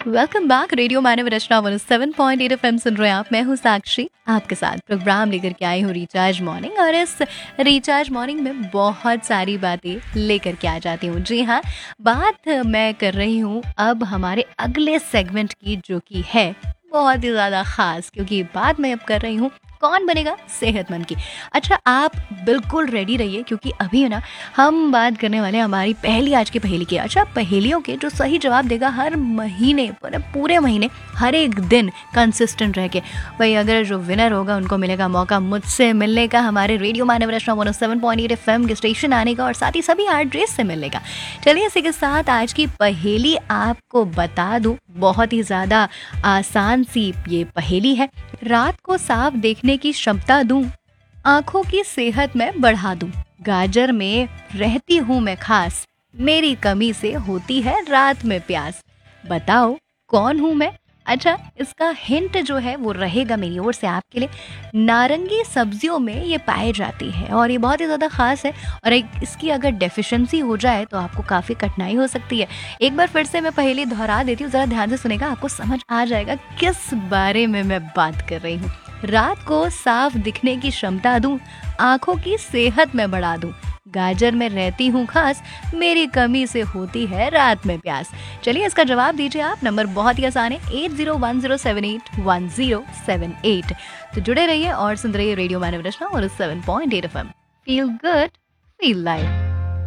Welcome back. Radio मानव रचना 107.8 FM सुन रहे हैं आप। मैं हूँ साक्षी, आपके साथ प्रोग्राम लेकर के आई हूँ रिचार्ज मॉर्निंग। और इस रिचार्ज मॉर्निंग में बहुत सारी बातें लेकर के आ जाती हूँ। जी हाँ, बात मैं कर रही हूँ अब हमारे अगले सेगमेंट की, जो कि है बहुत ही ज़्यादा ख़ास, क्योंकि बात मैं अब कर रही हूँ कौन बनेगा सेहतमंद की। अच्छा, आप बिल्कुल रेडी रहिए, क्योंकि अभी ना हम बात करने वाले हैं हमारी पहली आज की पहेली की। अच्छा, पहेलियों के जो सही जवाब देगा हर महीने, पूरे महीने, हर एक दिन कंसिस्टेंट रह के, भाई अगर जो विनर होगा उनको मिलेगा मौका मुझसे मिलने का, हमारे रेडियो मानव रचना 107.8 एफएम के स्टेशन आने का, और साथ ही सभी एड्रेस से मिलने का। चलिए इसी के साथ आज की पहेली आपको बता दूं। बहुत ही ज़्यादा आसान सी ये पहेली है। रात को साफ देखने की क्षमता दूं, आंखों की सेहत में बढ़ा दूं, गाजर में रहती हूँ मैं खास, मेरी कमी से होती है रात में प्यास, बताओ कौन हूँ मैं। अच्छा, इसका हिंट जो है वो रहेगा मेरी ओर से आपके लिए। नारंगी सब्जियों में ये पाए जाती है और ये बहुत ही ज़्यादा ख़ास है। और इसकी अगर डेफिशिएंसी हो जाए तो आपको काफ़ी कठिनाई हो सकती है। एक बार फिर से मैं पहेली दोहरा देती हूँ, ज़रा ध्यान से सुनेगा, आपको समझ आ जाएगा किस बारे में मैं बात कर रही हूँ। रात को साफ दिखने की क्षमता दूं, आंखों की सेहत में बढ़ा दूं, गाजर में रहती हूँ खास, मेरी कमी से होती है रात में प्यास। चलिए इसका जवाब दीजिए आप। नंबर बहुत ही आसान है, 8010781078। तो जुड़े रहिए और सुन रहिए रेडियो मानव रचना और 7.8 FM. Feel good, feel live.